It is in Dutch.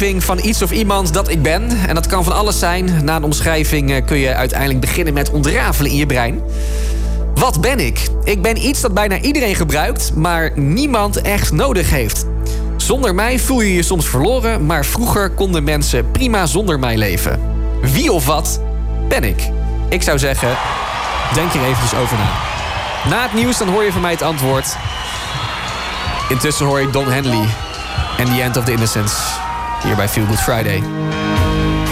omschrijving van iets of iemand dat ik ben. En dat kan van alles zijn. Na een omschrijving kun je uiteindelijk beginnen met ontrafelen in je brein. Wat ben ik? Ik ben iets dat bijna iedereen gebruikt, maar niemand echt nodig heeft. Zonder mij voel je je soms verloren, maar vroeger konden mensen prima zonder mij leven. Wie of wat ben ik? Ik zou zeggen, denk er eventjes over na. Na het nieuws dan hoor je van mij het antwoord. Intussen hoor je Don Henley en The End of the Innocence hier bij Feel Good Friday.